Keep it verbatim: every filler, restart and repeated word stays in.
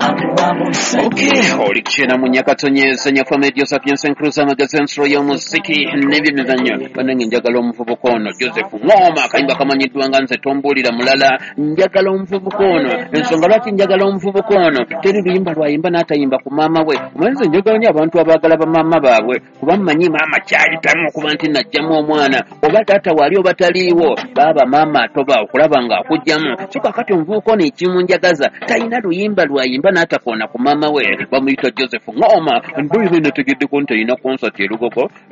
Okay, olikichena munyakatonyeza nyafame dio sapienza nkruza magazenso ya muziki n'ebyemizannyo banange njagala omuvubuka ono Joseph Ngoma kayimba kamanyiddwa nga nze tombulira mulala njagala omuvubuka ono ensonga lwaki njagala omuvubuka ono teri luyimba lwayimba n'atayimba ku maama we omanyiza njagala nnyo abantu abaagala bamaama baabwe kuba mmanyi maama kyayitamu okuba nti najjamu omwana oba taata wali oba taliiwo baaba maama atoba okulaba nga akugjamu so kakati omuvubuka ono ekimunjagaza talina luyimba lwayimba n'atakoona ku maama we bamuyita Joseph Ngoma ndoyibe nategeddeko nti alina konsati e Lugogo